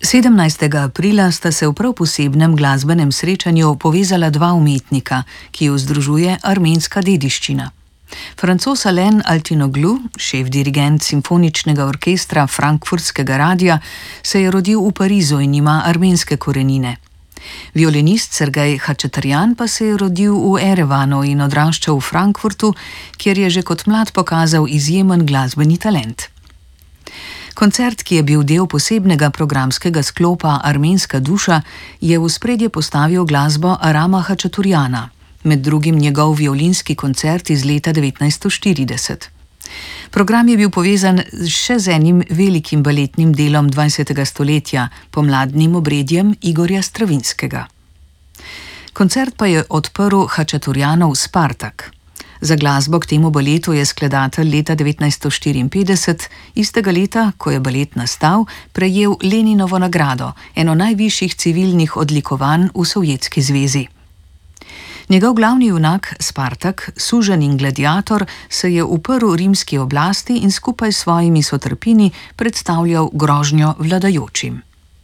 17. aprila sta se v prav posebnem glasbenem srečanju povezala dva umetnika, ki ju združuje armenska dediščina. Francoz Alain Altinoglu, šef dirigent simfoničnega orkestra Frankfurtskega radia, se je rodil v Parizu in ima armenske korenine. Violinist Sergej Hačatarjan pa se je rodil v Erevanu in odraščal v Frankfurtu, kjer je že kot mlad pokazal izjemen glasbeni talent. Koncert, ki je bil del posebnega programskega sklopa Armenska duša, je v ospredje postavil glasbo Arama Hačaturjana, med drugim njegov violinski koncert iz leta 1940. Program je bil povezan še z enim velikim baletnim delom 20. stoletja, pomladnim obredjem Igorja Stravinskega. Koncert pa je odprl Hačaturjanov Spartak. Za glasbo k temu baletu je skladatelj leta 1954, istega leta, ko je balet nastal, prejel Leninovo nagrado, eno najvišjih civilnih odlikovanj v Sovjetski zvezi. Njegov glavni junak, Spartak, suženj in gladiator, se je uprl rimski oblasti in skupaj s svojimi sotrpini predstavljal grožnjo vladajočim.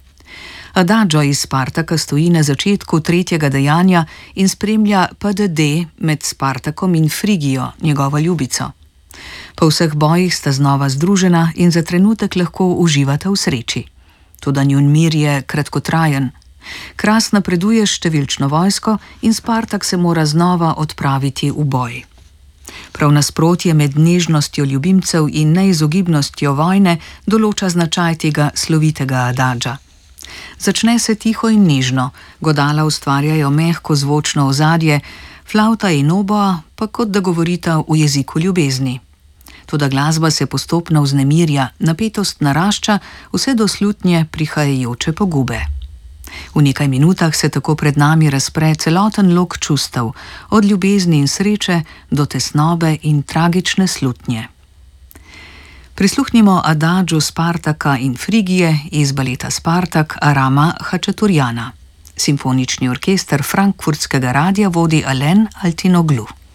Adagio iz Spartaka stoji na začetku tretjega dejanja in spremlja PDD med Spartakom in Frigijo, njegovo ljubico. Po vseh bojih sta znova združena in za trenutek lahko uživata v sreči. Toda njun mir je kratkotrajen. Kras napreduje s številčno vojsko in Spartak se mora znova odpraviti v boj. Prav nasprotje med nežnostjo ljubimcev in neizogibnostjo vojne določa značaj tega slovitega adagia. Začne se tiho in nežno, godala ustvarjajo mehko zvočno ozadje, flavta in oboa pa kot da govorita v jeziku ljubezni. Toda glasba se postopno vznemirja, napetost narašča, vse do slutnje prihajajoče pogube. V nekaj minutah se tako pred nami razpre celoten lok čustev, od ljubezni in sreče do tesnobe in tragične slutnje. Prisluhnimo adagiu Spartaka in Frigije iz baleta Spartak Arama Hačaturjana. Simfonični orkester Frankfurtskega radia vodi Alain Altinoglu.